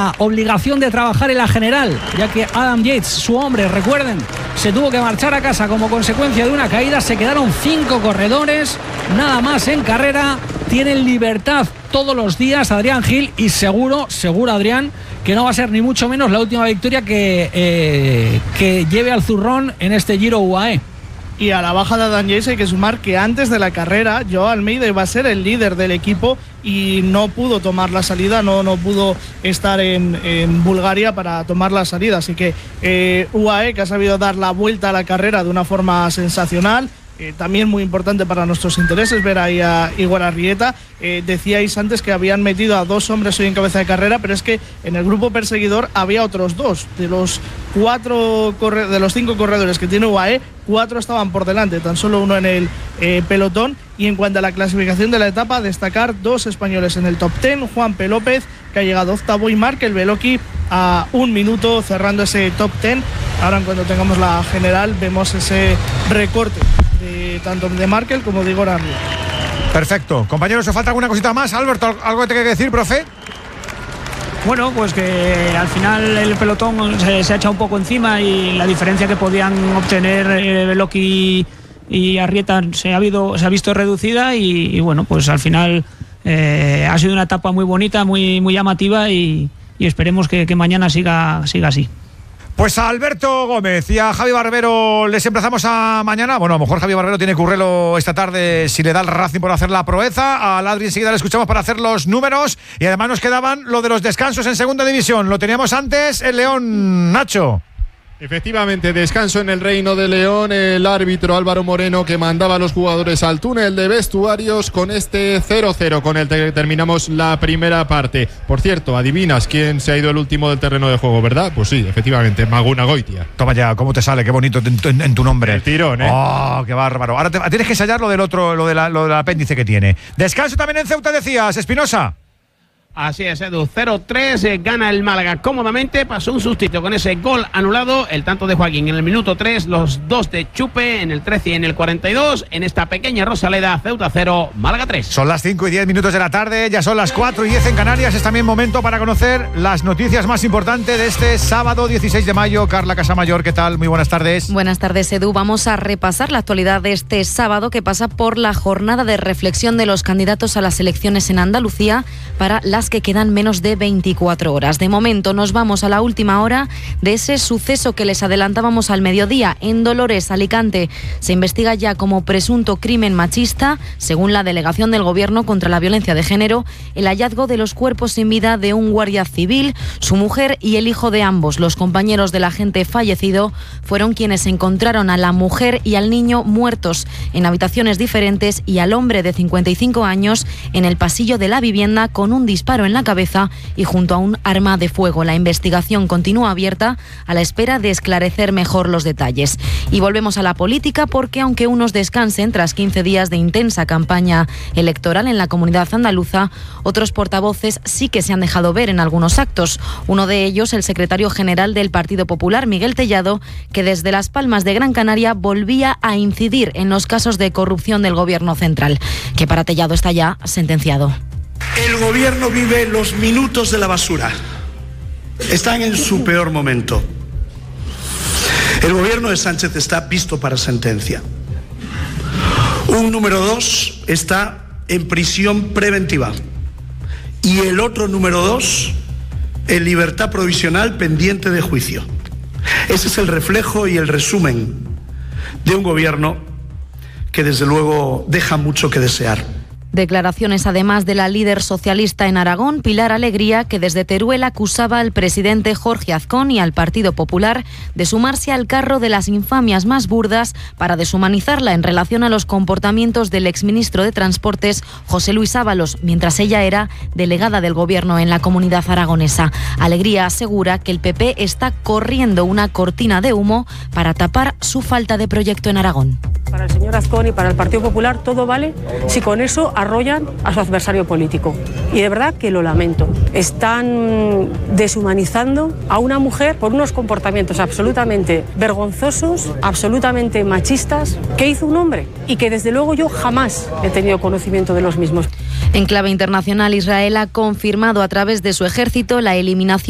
la obligación de trabajar en la general, ya que Adam Yates, su hombre, recuerden, se tuvo que marchar a casa como consecuencia de una caída. Se quedaron 5 corredores, nada más en carrera. Tienen libertad todos los días Adrián Gil, y seguro Adrián, que no va a ser ni mucho menos la última victoria que lleve al zurrón en este Giro UAE. Y a la baja de Adam Yates hay que sumar que antes de la carrera Joao Almeida iba a ser el líder del equipo y no pudo tomar la salida, no pudo estar en Bulgaria para tomar la salida. Así que UAE, que ha sabido dar la vuelta a la carrera de una forma sensacional. También muy importante para nuestros intereses ver ahí a Igor Arrieta. Decíais antes que habían metido a 2 hombres hoy en cabeza de carrera, pero es que en el grupo perseguidor había otros 2. De los 5 corredores que tiene UAE, 4 estaban por delante, tan solo uno en el pelotón. Y en cuanto a la clasificación de la etapa, destacar 2 españoles en el top 10, Juanpe López, que ha llegado octavo, y Markel Beloki a 1 minuto cerrando ese top 10. Ahora, en cuanto tengamos la general, vemos ese recorte tanto de Markel como de Igor Arrieta. Perfecto. Compañeros, ¿os falta alguna cosita más? Alberto, ¿algo que te quiere decir, profe? Bueno, pues que al final el pelotón se ha echado un poco encima y la diferencia que podían obtener Beloki y Arrieta se ha visto reducida y bueno, pues al final ha sido una etapa muy bonita, muy llamativa y esperemos que mañana siga así. Pues a Alberto Gómez y a Javi Barbero les emplazamos a mañana. Bueno, a lo mejor Javi Barbero tiene currelo esta tarde si le da el Racing por hacer la proeza. A Ladri enseguida le escuchamos para hacer los números. Y además nos quedaban lo de los descansos en segunda división. Lo teníamos antes el León, Nacho. Efectivamente, descanso en el Reino de León. El árbitro Álvaro Moreno, que mandaba a los jugadores al túnel de vestuarios con este 0-0 con el que terminamos la primera parte. Por cierto, adivinas quién se ha ido el último del terreno de juego, ¿verdad? Pues sí, efectivamente, Maguna Goitia. Toma ya, ¿cómo te sale? Qué bonito en tu nombre. El tirón, ¿eh? ¡Oh, qué bárbaro! Ahora tienes que ensayar lo del otro, lo del apéndice que tiene. Descanso también en Ceuta, decías, Espinosa. Así es, Edu, 0-3, gana el Málaga cómodamente, pasó un sustito con ese gol anulado, el tanto de Joaquín en el minuto 3, los 2 de Chupe en el 13 y en el 42, en esta pequeña Rosaleda, Ceuta 0, Málaga 3. Son las 5:10 de la tarde, ya son las 4:10 en Canarias, es también momento para conocer las noticias más importantes de este sábado 16 de mayo. Carla Casamayor, ¿qué tal? Muy buenas tardes. Buenas tardes, Edu. Vamos a repasar la actualidad de este sábado, que pasa por la jornada de reflexión de los candidatos a las elecciones en Andalucía, para las que quedan menos de 24 horas. De momento nos vamos a la última hora de ese suceso que les adelantábamos al mediodía. En Dolores, Alicante, se investiga ya como presunto crimen machista, según la Delegación del Gobierno contra la Violencia de Género, el hallazgo de los cuerpos sin vida de un guardia civil, su mujer y el hijo de ambos. Los compañeros del agente fallecido fueron quienes encontraron a la mujer y al niño muertos en habitaciones diferentes y al hombre de 55 años en el pasillo de la vivienda con un disparo en la cabeza y junto a un arma de fuego. La investigación continúa abierta a la espera de esclarecer mejor los detalles. Y volvemos a la política, porque aunque unos descansen tras 15 días de intensa campaña electoral en la comunidad andaluza, otros portavoces sí que se han dejado ver en algunos actos. Uno de ellos, el secretario general del Partido Popular, Miguel Tellado, que desde Las Palmas de Gran Canaria volvía a incidir en los casos de corrupción del Gobierno central, que para Tellado está ya sentenciado. El gobierno vive los minutos de la basura. Están en su peor momento. El gobierno de Sánchez está visto para sentencia. Un número 2 está en prisión preventiva. Y el otro número 2 en libertad provisional pendiente de juicio. Ese es el reflejo y el resumen de un gobierno que desde luego deja mucho que desear. Declaraciones además de la líder socialista en Aragón, Pilar Alegría, que desde Teruel acusaba al presidente Jorge Azcón y al Partido Popular de sumarse al carro de las infamias más burdas para deshumanizarla en relación a los comportamientos del exministro de Transportes, José Luis Ábalos, mientras ella era delegada del Gobierno en la comunidad aragonesa. Alegría asegura que el PP está corriendo una cortina de humo para tapar su falta de proyecto en Aragón. Para el señor Azcón y para el Partido Popular todo vale si con eso arrollan a su adversario político. Y de verdad que lo lamento. Están deshumanizando a una mujer por unos comportamientos absolutamente vergonzosos, absolutamente machistas, que hizo un hombre y que desde luego yo jamás he tenido conocimiento de los mismos. En clave internacional, Israel ha confirmado a través de su ejército la eliminación